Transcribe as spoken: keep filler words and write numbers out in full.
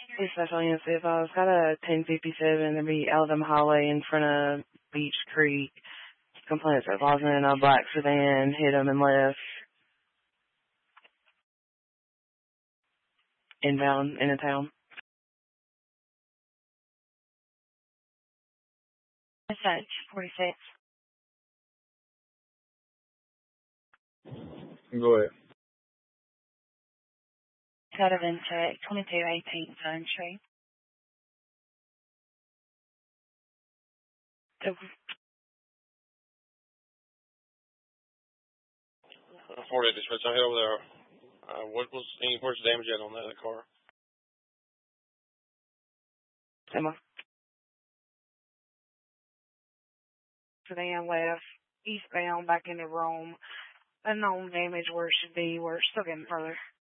Hey, Special Units, if I was got a ten fifty-seven, there'd be Alabama Highway in front of Beach Creek. Complaints that was in a black sedan, hit him and left. Inbound into town. S H forty-six. Go ahead. Got it in check, twenty-two eighteen Sun Street. The Uh, forty dispatch, I head over there. Uh, what was any where's the damage at on that car? Emma. sedan left, eastbound back into Rome. Unknown damage where it should be. We're still getting further.